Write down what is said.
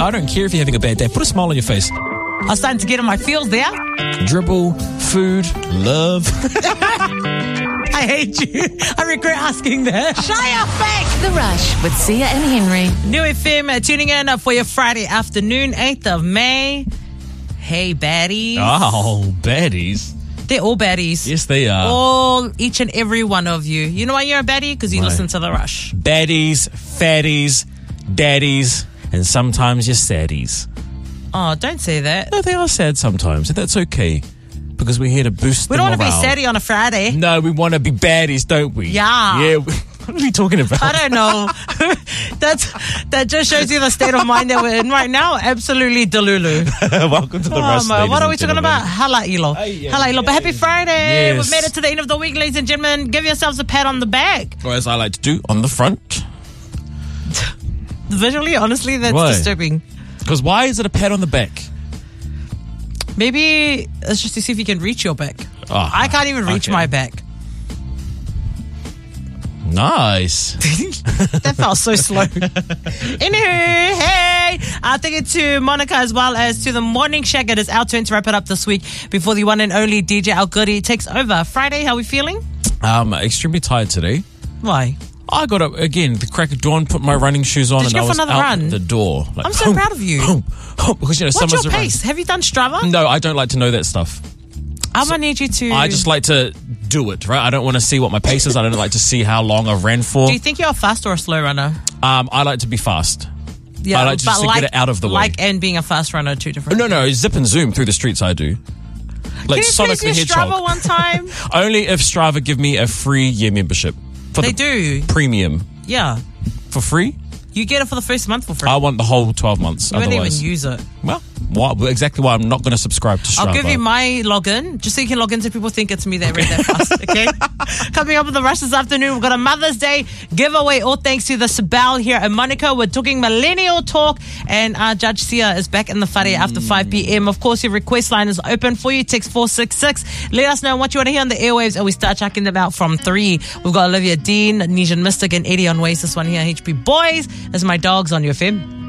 I don't care if you're having a bad day. Put a smile on your face. I was starting to get in my feels there. Dribble, food, love. I hate you. I regret asking that. Shia Fake. The Rush with Sia and Henry. New FM tuning in for your Friday afternoon, 8th of May. Hey, baddies. Oh, baddies. They're all baddies. Yes, they are. All, each and every one of you. You know why you're a baddie? Because you listen to The Rush. Baddies, fatties, daddies, and sometimes you're saddies. Oh, don't say that. No, they are sad sometimes, and that's okay. Because we're here to boost We the don't want to be morale. saddy on a Friday. No, we want to be baddies, don't we? Yeah. Yeah. What are we talking about? I don't know. That just shows you the state of mind that we're in right now. Absolutely delulu. Welcome to the Rush, ladies What are and we talking gentlemen. about? Hala ilo. Hala ilo. But happy Friday. Yes. We've made it to the end of the week, ladies and gentlemen. Give yourselves a pat on the back. Or as I like to do, on the front. Visually, honestly, that's Why? disturbing. Because why is it a pat on the back? Maybe it's just to see if you can reach your back. Oh, I can't even reach okay. my back. Nice. That felt so slow. Anywho, hey, thank you to Monica as well as to the Morning Shack. It is our turn to wrap it up this week before the one and only DJ Al Goody takes over. Friday, how are we feeling? Extremely tired today. Why? I got up again the crack of dawn, put my running shoes on, Did you and go I for was another out run? the door. Like, I'm so proud of you. Because What's summer's your around. pace? Have you done Strava? No, I don't like to know that stuff. I'm going to need you to... I just like to do it, right? I don't want to see what my pace is. I don't like to see how long I've ran for. Do you think you're a fast or a slow runner? I like to be fast. Yeah, I like just to get it out of the way. Like and being a fast runner are two different No, zip and zoom through the streets I do. Like Can you Sonic please the use Hedgehog. Strava one time? Only if Strava give me a free year membership. For They the do. premium. Yeah. For free? You get it for the first month for free. I want the whole 12 months. You won't even Otherwise, use it. well, exactly why I'm not going to subscribe to Strava. I'll give you my login, just so you can log in so people think it's me that read that fast, okay? Coming up with the Rush this afternoon, we've got a Mother's Day giveaway, all thanks to the Sabal here in Monaco. We're talking millennial talk, and Judge Sia is back in the whare after 5 p.m. Of course, your request line is open for you. Text 466. Let us know what you want to hear on the airwaves, and we start checking them out from 3. We've got Olivia Dean, Nesian Mystic, and Eddie on Waze. This one here, HP Boys, as my dogs on your FM.